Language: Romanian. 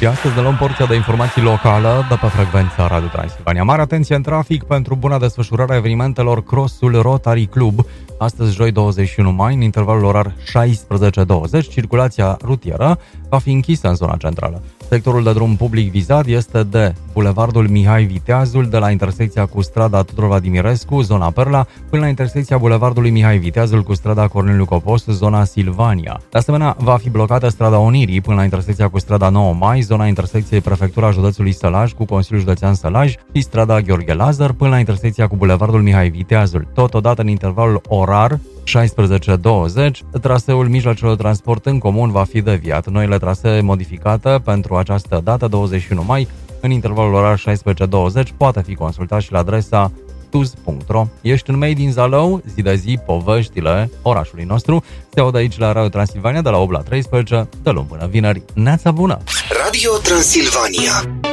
Și astăzi ne luăm porția de informații locală de pe frecvența Radio Transilvania. Mare atenție în trafic pentru buna desfășurare a evenimentelor Crossul Rotary Club. Astăzi, joi 21 mai, în intervalul orar 16-20, circulația rutieră va fi închisă în zona centrală. Sectorul de drum public vizat este de Bulevardul Mihai Viteazul, de la intersecția cu strada Tudor Vladimirescu, zona Perla, până la intersecția Bulevardului Mihai Viteazul cu strada Corneliu Copos, zona Silvania. De asemenea, va fi blocată strada Unirii până la intersecția cu strada 9 Mai, zona intersecției Prefectura Județului Sălaj cu Consiliul Județean Sălaj și strada Gheorghe Lazar până la intersecția cu Bulevardul Mihai Viteazul. Totodată, în intervalul orar 16-20, traseul mijloacelor de transport în comun va fi deviat. Noile trasee modificate pentru această dată, 21 mai, în intervalul orar 16-20, poate fi consultat și la adresa tuz.ro. Ești în Made in Zalău, zi de zi, poveștile orașului nostru se aud aici la Radio Transilvania de la 8 la 13, de luni până vineri. Neața bună! Radio Transilvania.